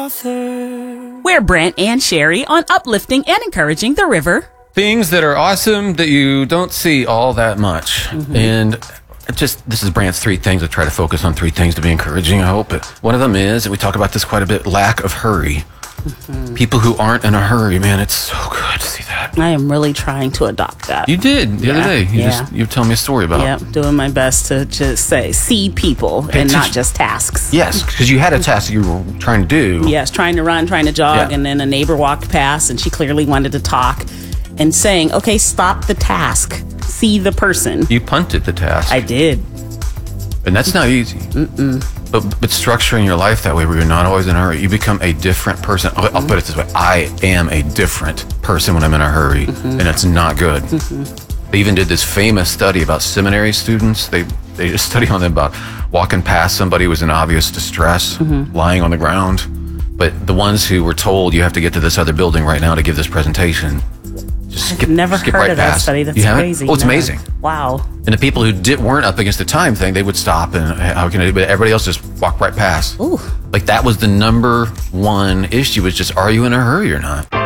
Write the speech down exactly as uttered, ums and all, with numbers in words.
author. We're Brent and Sherry on uplifting and encouraging the river. Things that are awesome that you don't see all that much. Mm-hmm. And just, this is Brant's three things. I try to focus on three things to be encouraging, I hope. But one of them is, and we talk about this quite a bit, lack of hurry. Mm-hmm. People who aren't in a hurry, man, it's so good to see that. I am really trying to adopt that. You did the yeah, other day. You yeah. just you were telling me a story about. Yep, doing my best to just say see people Pay and attention. not just tasks. Yes, because you had a task that you were trying to do. Yes, trying to run, trying to jog, yeah. and then a neighbor walked past and she clearly wanted to talk and saying, okay, stop the task. See the person. You punted the task. I did. And that's not easy. Mm-mm. But, but structuring your life that way where you're not always in a hurry, you become a different person. Mm-hmm. I'll put it this way. I am a different person when I'm in a hurry, mm-hmm. and it's not good. Mm-hmm. They even did this famous study about seminary students. They they did a study on them about walking past somebody who was in obvious distress, mm-hmm. lying on the ground. But the ones who were told, you have to get to this other building right now to give this presentation, just I've skip, never skip heard right of that past. study. That's You haven't? crazy. Oh, it's No. amazing. Wow. And the people who did, weren't up against the time thing, they would stop and how can I do? But everybody else just walked right past. Ooh. Like that was the number one issue, was just, are you in a hurry or not?